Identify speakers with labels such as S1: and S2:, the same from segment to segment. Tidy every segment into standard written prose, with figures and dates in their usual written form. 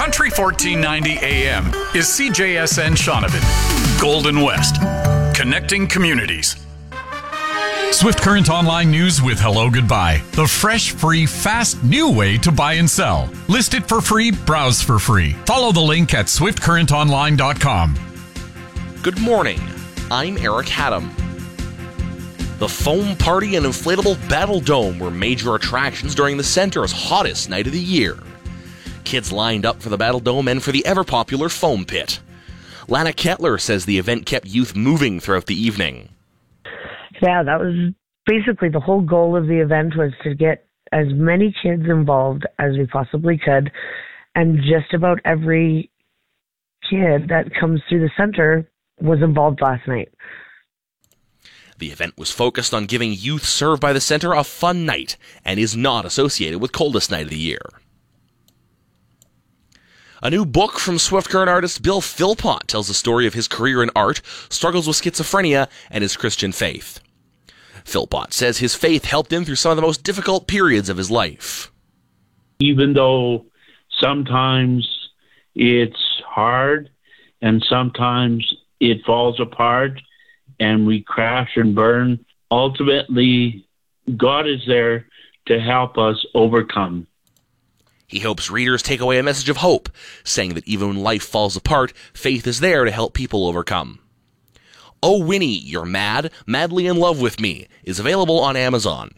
S1: Country 1490 AM is CJSN Shaunavon, Golden West, connecting communities. Swift Current Online News with Hello Goodbye, the fresh, free, fast, new way to buy and sell. List it for free, browse for free. Follow the link at swiftcurrentonline.com.
S2: Good morning. I'm Eric Haddam. The foam party and inflatable battle dome were major attractions during the center's hottest night of the year. Kids lined up for the battle dome and for the ever-popular foam pit. Lana Kettler says the event kept youth moving throughout the evening.
S3: Yeah, that was basically the whole goal of the event, was to get as many kids involved as we possibly could. And just about every kid that comes through the center was involved last night.
S2: The event was focused on giving youth served by the center a fun night and is not associated with coldest night of the year. A new book from Swift Current artist Bill Philpott tells the story of his career in art, struggles with schizophrenia, and his Christian faith. Philpott says his faith helped him through some of the most difficult periods of his life.
S4: Even though sometimes it's hard and sometimes it falls apart and we crash and burn, ultimately God is there to help us overcome.
S2: He hopes readers take away a message of hope, saying that even when life falls apart, faith is there to help people overcome. Oh Winnie, You're Mad, Madly in Love with Me is available on Amazon.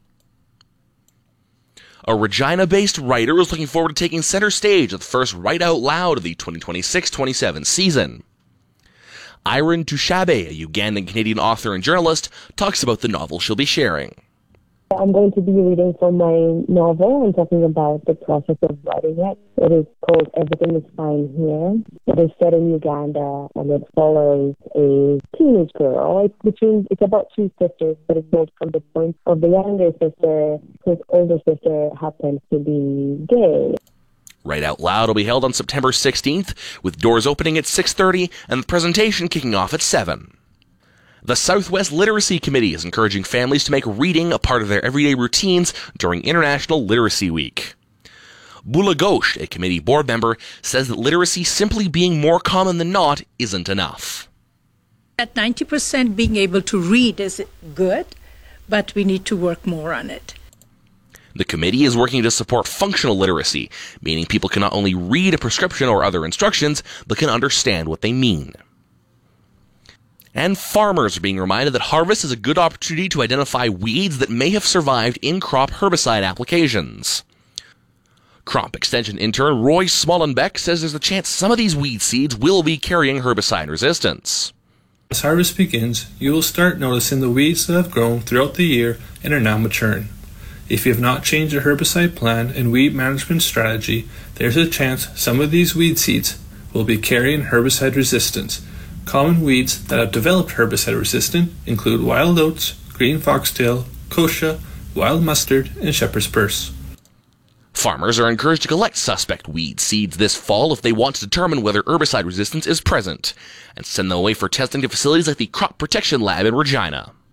S2: A Regina-based writer is looking forward to taking center stage at the first Write Out Loud of the 2026-27 season. Irene Tushabe, a Ugandan-Canadian author and journalist, talks about the novel she'll be sharing.
S5: I'm going to be reading from my novel and talking about the process of writing it. It is called Everything is Fine Here. It is set in Uganda, and it follows a teenage girl. It's about two sisters, but it's told from the point of the younger sister, whose older sister happens to be gay.
S2: Write Out Loud will be held on September 16th, with doors opening at 6:30 and the presentation kicking off at 7. The Southwest Literacy Committee is encouraging families to make reading a part of their everyday routines during International Literacy Week. Bula Ghosh, a committee board member, says that literacy simply being more common than not isn't enough.
S6: At 90% being able to read is good, but we need to work more on it.
S2: The committee is working to support functional literacy, meaning people can not only read a prescription or other instructions, but can understand what they mean. And farmers are being reminded that harvest is a good opportunity to identify weeds that may have survived in-crop herbicide applications. Crop Extension intern Roy Smollenbeck says there's a chance some of these weed seeds will be carrying herbicide resistance.
S7: As harvest begins, you will start noticing the weeds that have grown throughout the year and are now maturing. If you have not changed your herbicide plan and weed management strategy, there's a chance some of these weed seeds will be carrying herbicide resistance. Common weeds that have developed herbicide resistance include wild oats, green foxtail, kochia, wild mustard, and shepherd's purse.
S2: Farmers are encouraged to collect suspect weed seeds this fall if they want to determine whether herbicide resistance is present, and send them away for testing to facilities like the Crop Protection Lab in Regina.